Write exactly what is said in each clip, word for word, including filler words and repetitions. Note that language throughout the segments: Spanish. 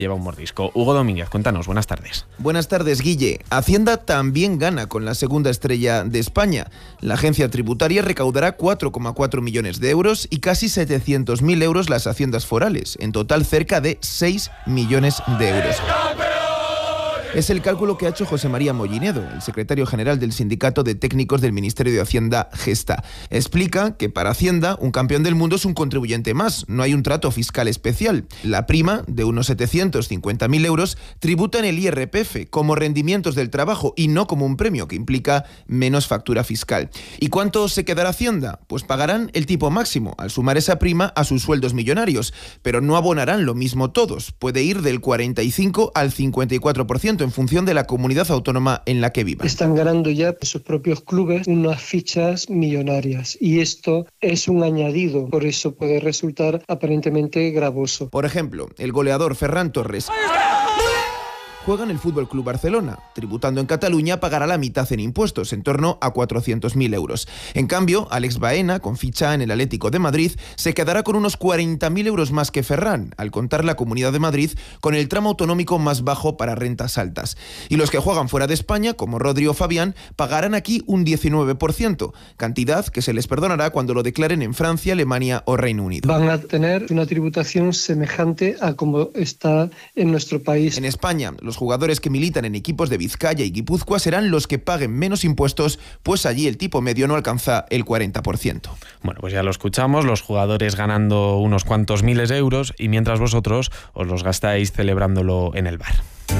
lleva un mordisco. Hugo Domínguez, cuéntanos, buenas tardes. Buenas tardes, Guille. Hacienda también gana con la segunda estrella de España. La agencia tributaria recaudará cuatro coma cuatro millones de euros y casi setecientos mil euros las haciendas forales. En total, cerca de seis millones de euros. Es el cálculo que ha hecho José María Mollinedo, el secretario general del Sindicato de Técnicos del Ministerio de Hacienda, Gesta. Explica que para Hacienda, un campeón del mundo es un contribuyente más, no hay un trato fiscal especial. La prima, de unos setecientos cincuenta mil euros, tributa en el I R P F como rendimientos del trabajo y no como un premio que implica menos factura fiscal. ¿Y cuánto se quedará Hacienda? Pues pagarán el tipo máximo, al sumar esa prima a sus sueldos millonarios, pero no abonarán lo mismo todos. Puede ir del cuarenta y cinco al cincuenta y cuatro por ciento en función de la comunidad autónoma en la que vivan. Están ganando ya sus propios clubes unas fichas millonarias y esto es un añadido, por eso puede resultar aparentemente gravoso. Por ejemplo, el goleador Ferran Torres juega en el Fútbol Club Barcelona. Tributando en Cataluña, pagará la mitad en impuestos, en torno a cuatrocientos mil euros. En cambio, Alex Baena, con ficha en el Atlético de Madrid, se quedará con unos cuarenta mil euros más que Ferran, al contar la Comunidad de Madrid con el tramo autonómico más bajo para rentas altas. Y los que juegan fuera de España, como Rodri o Fabián, pagarán aquí un diecinueve por ciento, cantidad que se les perdonará cuando lo declaren en Francia, Alemania o Reino Unido. Van a tener una tributación semejante a como está en nuestro país. En España, los jugadores que militan en equipos de Vizcaya y Guipúzcoa serán los que paguen menos impuestos, pues allí el tipo medio no alcanza el cuarenta por ciento. Bueno, pues ya lo escuchamos, los jugadores ganando unos cuantos miles de euros y mientras vosotros os los gastáis celebrándolo en el bar.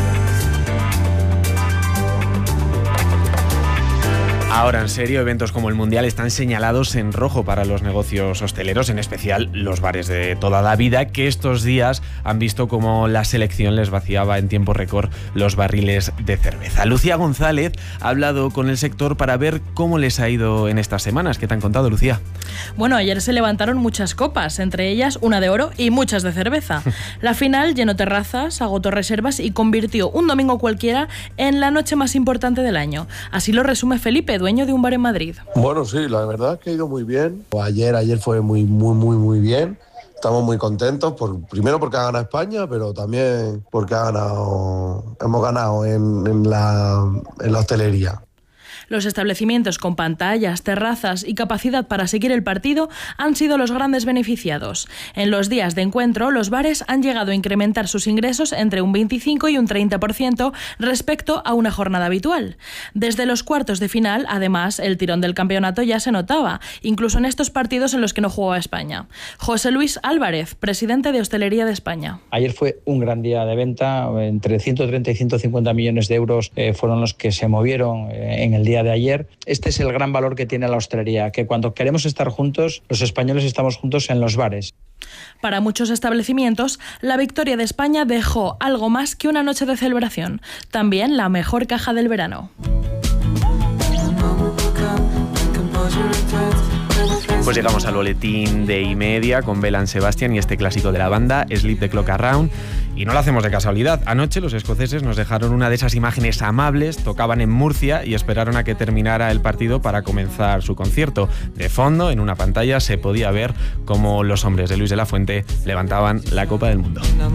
Ahora, en serio, eventos como el Mundial están señalados en rojo para los negocios hosteleros, en especial los bares de toda la vida, que estos días han visto cómo la selección les vaciaba en tiempo récord los barriles de cerveza. Lucía González ha hablado con el sector para ver cómo les ha ido en estas semanas. ¿Qué te han contado, Lucía? Bueno, ayer se levantaron muchas copas, entre ellas una de oro y muchas de cerveza. La final llenó terrazas, agotó reservas y convirtió un domingo cualquiera en la noche más importante del año. Así lo resume Felipe, dueño de un bar en Madrid. Bueno, sí, la verdad es que ha ido muy bien. Ayer, ayer fue muy, muy, muy, muy bien. Estamos muy contentos, por, primero porque ha ganado España, pero también porque ha ganado, hemos ganado en, en, la, en la hostelería. Los establecimientos con pantallas, terrazas y capacidad para seguir el partido han sido los grandes beneficiados. En los días de encuentro, los bares han llegado a incrementar sus ingresos entre un veinticinco y un treinta por ciento respecto a una jornada habitual. Desde los cuartos de final, además, el tirón del campeonato ya se notaba, incluso en estos partidos en los que no jugaba España. José Luis Álvarez, presidente de Hostelería de España. Ayer fue un gran día de venta, entre ciento treinta y ciento cincuenta millones de euros eh, fueron los que se movieron eh, en el día de ayer. Este es el gran valor que tiene la hostelería, que cuando queremos estar juntos, los españoles estamos juntos en los bares. Para muchos establecimientos, la victoria de España dejó algo más que una noche de celebración, también la mejor caja del verano. Pues llegamos al boletín de y media con Belle and Sebastian y este clásico de la banda, Sleep the Clock Around. Y no lo hacemos de casualidad. Anoche los escoceses nos dejaron una de esas imágenes amables, tocaban en Murcia y esperaron a que terminara el partido para comenzar su concierto. De fondo, en una pantalla, se podía ver cómo los hombres de Luis de la Fuente levantaban la Copa del Mundo.